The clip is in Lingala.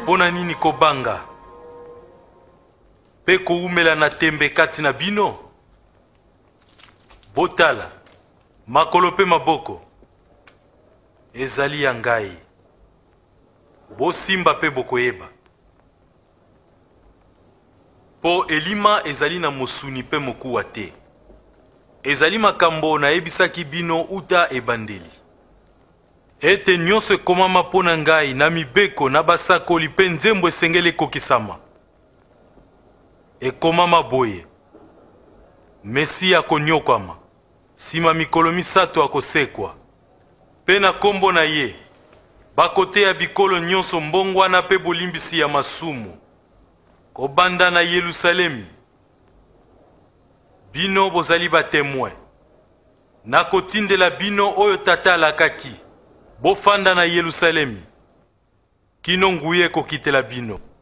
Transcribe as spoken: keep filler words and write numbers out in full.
pona nini kobanga pe koumela na tembe kati na bino? Botala makolo pe maboko ezali ya ngai, bosimba pe bokoyeba. Po elima ezali na mosuni pe mokuwa te, ezali makambo na ebisaki bino uta ebandeli. Ete nyonso ekomama pona ngai na mibeko na basakoli pe nzembo esengeli ekokisama. Ekomama boye, Mesi akonyokwama, sima mikolo misato akosekwa. Pe na kombo na ye, bakoteya bikolo nyonso mbongwana pe bolimbisi ya masumu. Kobanda na Yerusalemi, bino bozali batemoin. Nakotindela bino oyo tata alakaki, bofanda na Yerusalemi, kino nguye kokitela bino.